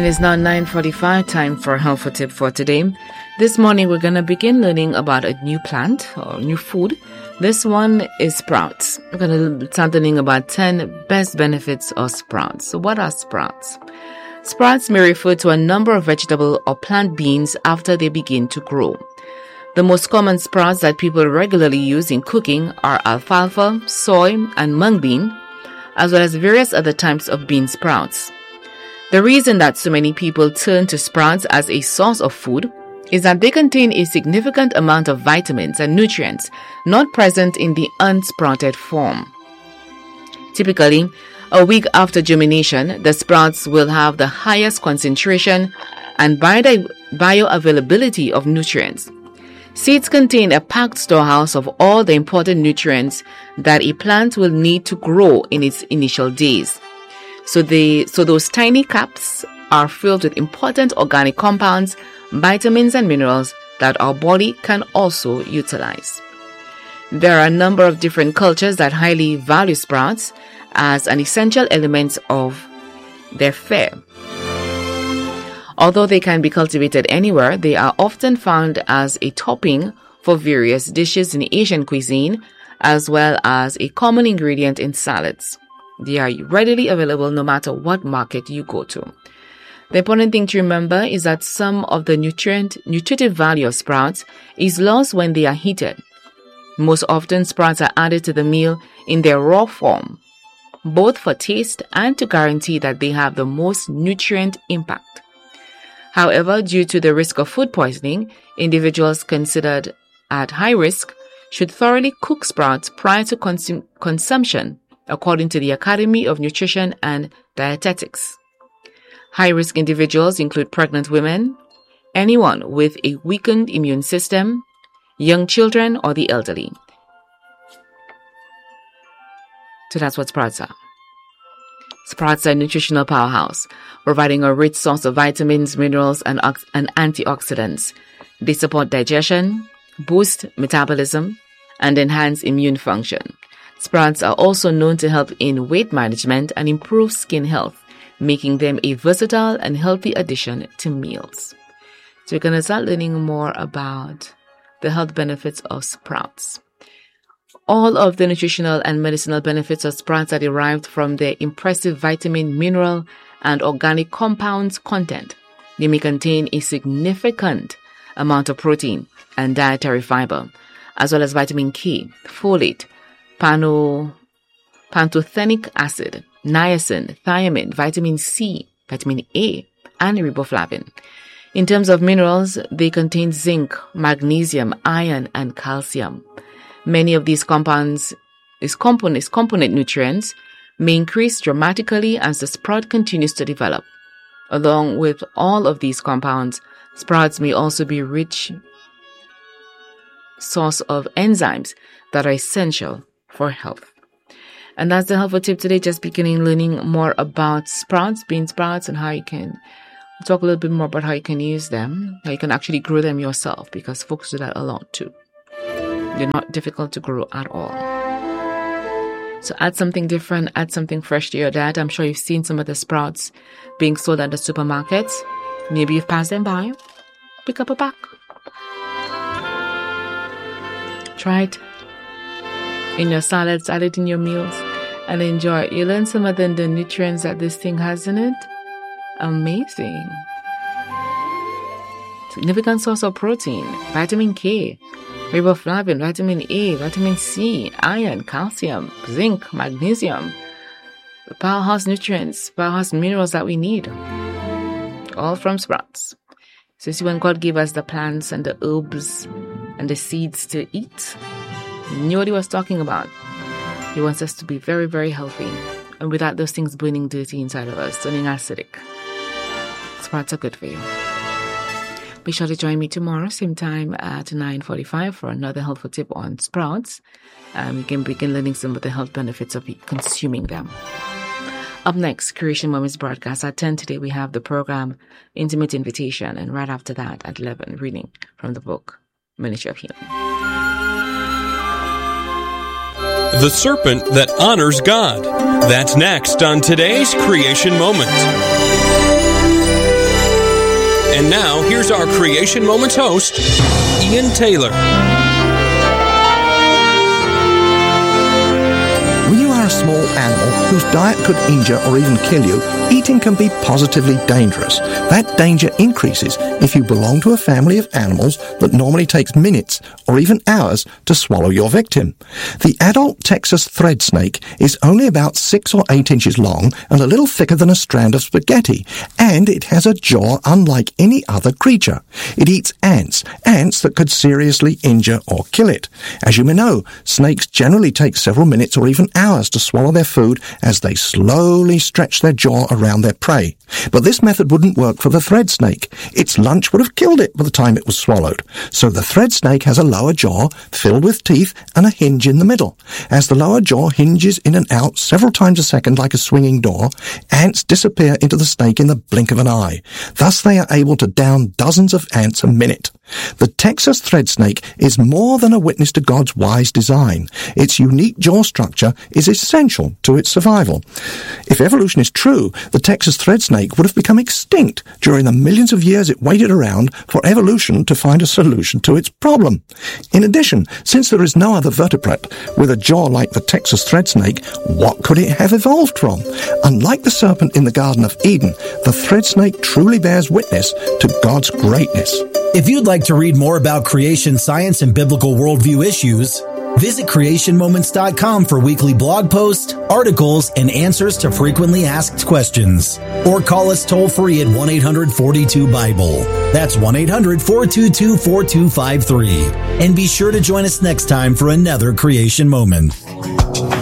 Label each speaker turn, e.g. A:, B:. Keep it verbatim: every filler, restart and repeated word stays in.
A: is now nine forty-five, time for a helpful tip for today. This morning we're going to begin learning about a new plant or new food. This one is sprouts. We're going to start learning about ten best benefits of sprouts. So what are sprouts? Sprouts may refer to a number of vegetable or plant beans after they begin to grow. The most common sprouts that people regularly use in cooking are alfalfa, soy, and mung bean, as well as various other types of bean sprouts. The reason that so many people turn to sprouts as a source of food is that they contain a significant amount of vitamins and nutrients not present in the unsprouted form. Typically, a week after germination, the sprouts will have the highest concentration and bio- bioavailability of nutrients. Seeds contain a packed storehouse of all the important nutrients that a plant will need to grow in its initial days. So they, so those tiny caps are filled with important organic compounds, vitamins and minerals that our body can also utilize. There are a number of different cultures that highly value sprouts as an essential element of their fare. Although they can be cultivated anywhere, they are often found as a topping for various dishes in Asian cuisine, as well as a common ingredient in salads. They are readily available no matter what market you go to. The important thing to remember is that some of the nutrient, nutritive value of sprouts is lost when they are heated. Most often, sprouts are added to the meal in their raw form, both for taste and to guarantee that they have the most nutrient impact. However, due to the risk of food poisoning, individuals considered at high risk should thoroughly cook sprouts prior to consum- consumption, according to the Academy of Nutrition and Dietetics. High-risk individuals include pregnant women, anyone with a weakened immune system, young children, or the elderly. So that's what sprouts are. Sprouts are a nutritional powerhouse, providing a rich source of vitamins, minerals, and, ox- and antioxidants. They support digestion, boost metabolism, and enhance immune function. Sprouts are also known to help in weight management and improve skin health, making them a versatile and healthy addition to meals. So we're going to start learning more about the health benefits of sprouts. All of the nutritional and medicinal benefits of sprouts are derived from their impressive vitamin, mineral, and organic compounds content. They may contain a significant amount of protein and dietary fiber, as well as vitamin K, folate, pano, pantothenic acid, niacin, thiamine, vitamin C, vitamin A, and riboflavin. In terms of minerals, they contain zinc, magnesium, iron, and calcium. Many of these compounds, these components, component nutrients, may increase dramatically as the sprout continues to develop. Along with all of these compounds, sprouts may also be a rich source of enzymes that are essential for health. And that's the helpful tip today, just beginning learning more about sprouts, bean sprouts, and how you can talk a little bit more about how you can use them, how you can actually grow them yourself, because folks do that a lot too. They're not difficult to grow at all. So add something different, add something fresh to your diet. I'm sure you've seen some of the sprouts being sold at the supermarkets. Maybe you've passed them by. Pick up a pack. Try it in your salads, add it in your meals, and enjoy it. You learn some of the, the nutrients that this thing has in it. Amazing. Significant source of protein, vitamin K, riboflavin, vitamin A, vitamin C, iron, calcium, zinc, magnesium, the powerhouse nutrients, powerhouse minerals that we need, all from sprouts. So see, when God gave us the plants and the herbs and the seeds to eat, He knew what He was talking about. He wants us to be very, very healthy, and without those things burning dirty inside of us, turning acidic. Sprouts are good for you. Be sure to join me tomorrow, same time at nine forty-five for another helpful tip on sprouts. Um, you can begin learning some of the health benefits of consuming them. Up next, Creation Moments broadcast at ten today. We have the program Intimate Invitation, and right after that at eleven, reading from the book Ministry of Healing.
B: The serpent that honors God. That's next on today's Creation Moment. And now, here's our Creation Moments host, Ian Taylor.
C: When you are a small animal whose diet could injure or even kill you, eating can be positively dangerous. That danger increases if you belong to a family of animals that normally takes minutes or even hours to swallow your victim. The adult Texas thread snake is only about six or eight inches long and a little thicker than a strand of spaghetti, and it has a jaw unlike any other creature. It eats ants, ants that could seriously injure or kill it. As you may know, snakes generally take several minutes or even hours to swallow their food as they slowly stretch their jaw around their prey. But this method wouldn't work for the thread snake. Its lunch would have killed it by the time it was swallowed. So the thread snake has a lower jaw filled with teeth and a hinge in the middle. As the lower jaw hinges in and out several times a second like a swinging door, ants disappear into the snake in the blink of an eye. Thus they are able to down dozens of ants a minute. The Texas thread snake is more than a witness to God's wise design. Its unique jaw structure is essential to its survival. If evolution is true, the Texas thread snake would have become extinct during the millions of years it waited around for evolution to find a solution to its problem. In addition, since there is no other vertebrate with a jaw like the Texas thread snake, what could it have evolved from? Unlike the serpent in the Garden of Eden, the thread snake truly bears witness to God's greatness.
D: If you'd like to read more about creation science and biblical worldview issues, visit creation moments dot com for weekly blog posts, articles, and answers to frequently asked questions. Or call us toll-free at one eight hundred four two Bible. That's one eight hundred four two two four two five three. And be sure to join us next time for another Creation Moment.